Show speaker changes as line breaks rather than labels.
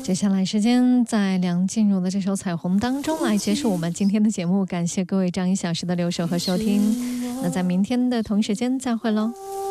接下来时间在梁静茹的这首《彩虹》当中来结束我们今天的节目，感谢各位这样1小时的留守和收听，那在明天的同时间再会喽。